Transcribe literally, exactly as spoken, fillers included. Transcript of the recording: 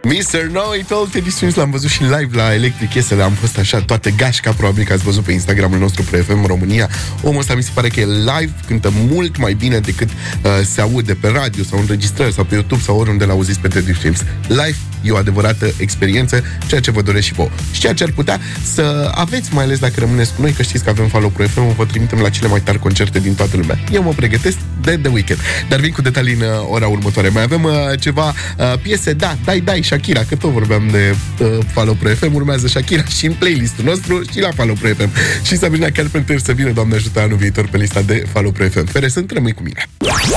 mister Know-It-All, Teddy Swims, l-am văzut și live la Electric Castle. Am fost așa toate gașca, probabil că ați văzut pe Instagramul nostru Pro F M România. Omul ăsta mi se pare că e live, cântă mult mai bine decât uh, se aude pe radio sau înregistrări sau pe YouTube sau oriunde l-auziți pe Teddy Swims. Live e o adevărată experiență, ceea ce vă doresc și vouă. Și ceea ce ar putea să aveți, mai ales dacă rămâneți cu noi, că știți că avem Follow Pro F M, vă trimitem la cele mai tari concerte din toată lumea. Eu mă pregătesc de The Weeknd. Dar vin cu detalii în uh, ora următoare. Mai avem uh, ceva uh, piese, da, dai, dai, Shakira, că tot vorbeam de uh, Follow Pro F M, urmează Shakira și în playlistul nostru și la Follow Pro F M. Și Sabrina Carpenter să vină, Doamne ajută, anul viitor pe lista de Follow Pro F M. Fere, să rămâi cu mine.